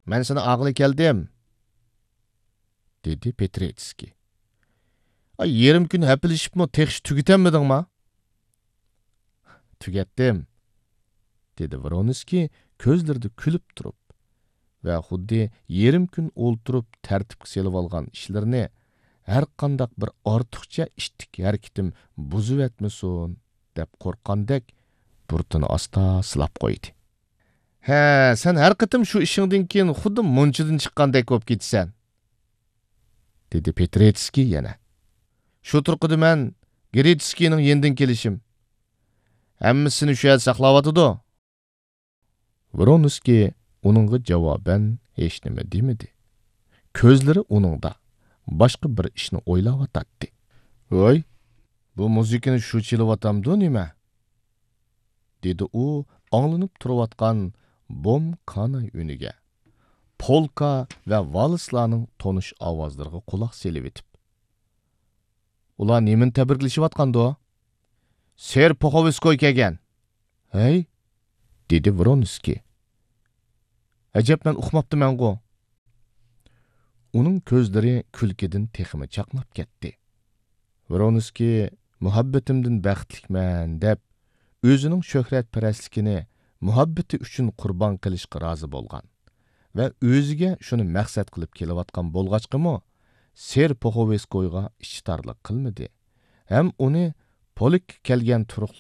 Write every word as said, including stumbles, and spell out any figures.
Men seni ağlı keldim, dedi Petretski. Ay, yerim gün hepilişip mi tekş tügetemedin ma? Tügettim, dedi Vronski közlerdi külüp durup ve xuddi yerim gün olturup tertip selip algan işlerini her qandaq bir ortiqcha iştik hareketim buzup etmesin dep korkandek burtini asta silap koydu. He, sen her kıtım şu işinden keyin xuddi munchidan chiqqandek bo'lib ketsan, dedi Petretski yana. Şu turqida men Gretskining yendin kelishim. Hammasini shu yerda saqlayotidu. Vronski uningga javoban hech nima demadi. Ko'zlari uningda boshqa bir ishni o'ylayotdi. Voy, bu muzikani shu chelayotgamdu nima? dedi u anglanib turayotgan bom kana uniga. Polka va valslarning tonish ovozlariga quloq selib etib. Ular nimani tabriklashyotgandi? Ser Pokhoviskoy kelgan. Hey, dedi Vronski. Ajab, men uqmabdiman-ku. Uning ko'zlari kulkidan texmi chaqnab ketdi. Vronski muhabbatimdan baxtlikman deb o'zining shuhratparastligini muhabbati uchun qurbon qilishga rozi bo'lgan va o'ziga shuni maqsad qilib kelayotgan bo'lg'achqimi Ser Pokhoviskoyga ishtorlik qilmadi. Ham uni polik kelgan turuqli